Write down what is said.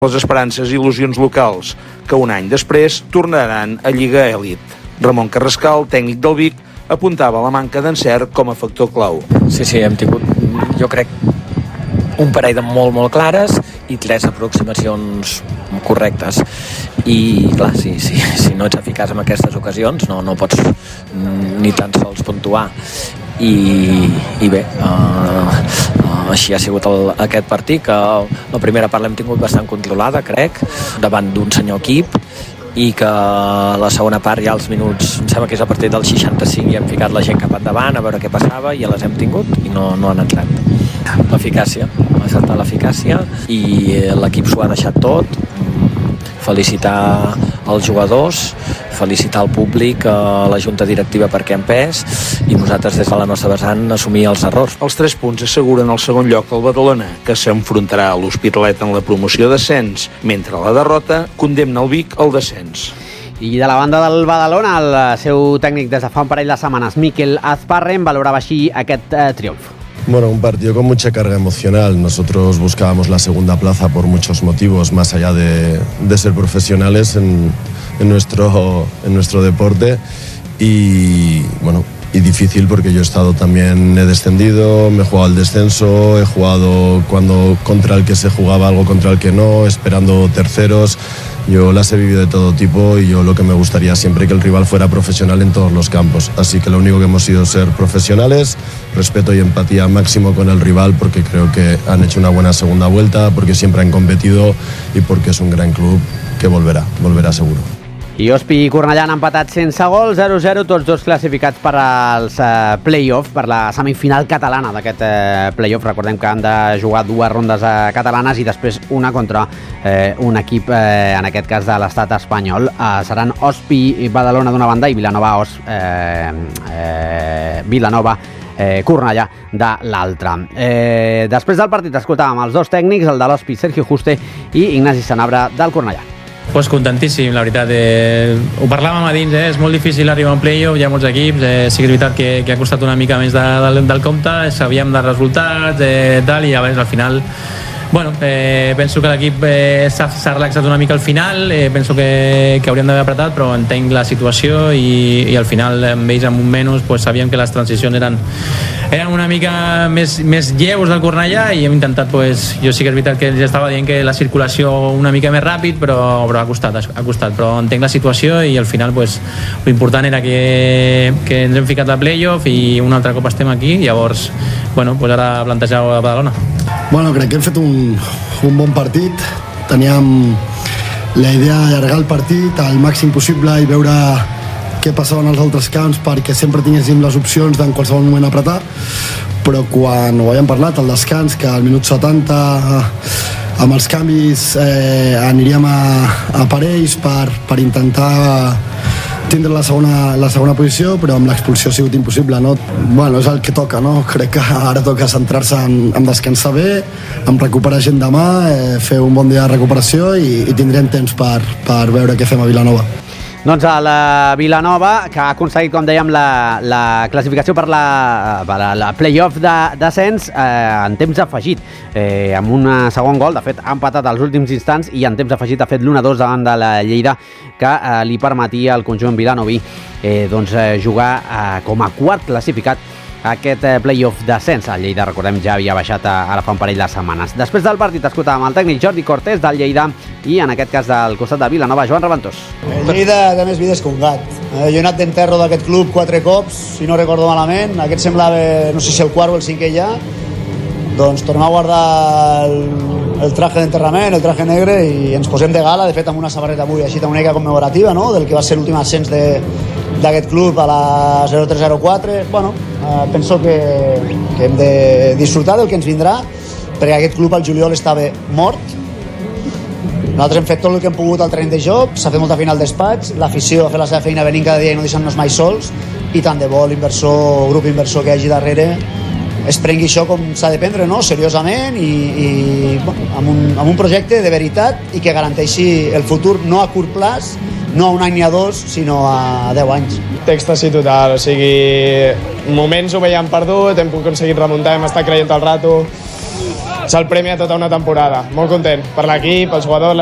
les esperances i il·lusions locals, que un any després tornaran a Lliga Elit. Ramon Carrascal, tècnic del Vic, apuntava la manca d'encert com a factor clau. Sí, hem tingut, jo crec, un parell de molt clares i 3 aproximacions correctes. I, clar, si no ets eficaç en aquestes ocasions, no pots ni tan sols puntuar. I bé, així ha sigut aquest partit, que la primera part l'hem tingut bastant controlada, crec, davant d'un senyor equip, i que la segona part ja als minuts, em sembla que és a partir del 65, i hem ficat la gent cap endavant a veure què passava, i ja les hem tingut i no han entrat. L'eficàcia, m'ha saltat l'eficàcia, i l'equip s'ho ha deixat tot. Felicitar els jugadors, felicitar el públic, la junta directiva perquè han pes, i nosaltres des de la nostra vessant assumir els errors. Els 3 punts asseguren el segon lloc al Badalona, que s'enfrontarà a l'Hospitalet en la promoció d'ascens, mentre la derrota condemna el Vic al descens. I de la banda del Badalona, el seu tècnic des de fa un parell de setmanes, Mikel Azparren, valorava així aquest triomf. Bueno, un partido con mucha carga emocional. Nosotros buscábamos la segunda plaza por muchos motivos, más allá de ser profesionales en nuestro deporte. Y bueno, y difícil porque yo he descendido, me he jugado el descenso, he jugado cuando contra el que se jugaba algo, contra el que no, esperando terceros. Yo las he vivido de todo tipo y yo lo que me gustaría siempre que el rival fuera profesional en todos los campos. Así que lo único que hemos sido ser profesionales, respeto y empatía máximo con el rival, porque creo que han hecho una buena segunda vuelta, porque siempre han competido y porque es un gran club que volverá seguro. I Ospi i Cornellà han empatat sense gol, 0-0, tots dos classificats per als play-off, per la semifinal catalana d'aquest play-off. Recordem que han de jugar 2 rondes catalanes i després una contra un equip, en aquest cas de l'estat espanyol. Seran Ospi i Badalona d'una banda i Vilanova Cornellà de l'altra. Després del partit escoltàvem els 2 tècnics, el de l'Ospi, Sergio Juste, i Ignasi Sanabra del Cornellà. Pues contentíssim, la veritat. Ho parlàvem a dins, és molt difícil arribar a un play-off, hi ha molts equips, sí que és veritat que ha costat una mica més del compte, sabíem dels resultats, tal, i a veure, al final, bueno, penso que l'equip s'ha relaxat una mica al final, penso que hauríem d'haver apretat, però entenc la situació i al final amb ells amb un menys pues, sabíem que les transicions eren una mica més lleus del Cornellà i hem intentat, pues, jo sí que és veritat que ja estava dient que la circulació una mica més ràpid, però ha costat, però entenc la situació i al final pues, l'important era que ens hem ficat a playoff i un altre cop estem aquí, llavors bueno, pues ara plantejar a Badalona. Bueno, crec que hem fet un bon partit, teníem la idea d'allargar el partit al màxim possible i veure què passava en els altres camps perquè sempre tinguéssim les opcions d'en qualsevol moment apretar, però quan ho havíem parlat al descans, que al minut 70 amb els canvis aniríem a parells per intentar tindre la segona posició, però amb l'expulsió ha sigut impossible, no? Bueno, és el que toca, no? Crec que ara toca centrar-se en descansar bé, en recuperar gent demà, fer un bon dia de recuperació i tindrem temps per veure què fem a Vilanova. Doncs a la Vilanova, que ha aconseguit, com dèiem, la classificació per la play-off d'ascens en temps afegit, amb un segon gol. De fet, ha empatat als últims instants i en temps afegit ha fet l'1-2 davant de la Lleida, que li permetia al conjunt vilanoví jugar com a quart classificat aquest play-off d'ascens. El Lleida, recordem, ja havia baixat ara fa un parell de setmanes. Després del partit escoltàvem el tècnic Jordi Cortés del Lleida i en aquest cas del costat de Vilanova, Joan Reventós. El Lleida té més vides que un gat. Jo he anat d'enterro d'aquest club 4 cops, si no recordo malament. Aquest semblava, no sé si el 4 o el 5è ja. Doncs tornem a guardar el traje d'enterrament, el traje negre, i ens posem de gala, de fet amb una samarreta avui així una mica commemorativa, no?, del que va ser l'últim ascens d'aquest club a la 0304. Bueno, penso que hem de disfrutar del que ens vindrà, perquè aquest club al juliol estava mort. Nosaltres hem fet tot el que hem pogut al terreny de joc, s'ha fet molta feina al despatx, l'afició ha fet la seva feina venint cada dia i no deixant-nos mai sols, i tant de bo l'inversor, grup inversor que hi hagi darrere es prengui això com s'ha de prendre, no?, seriosament i amb un projecte de veritat i que garanteixi el futur no a curt plaç, no a un any ni a 2, sinó a 10 anys. Èxtasi total, o sigui, moments ho veiem perdut, hem aconseguit remuntar, hem estat creient el rato, se'l premia tota una temporada. Molt content per l'equip, els jugadors,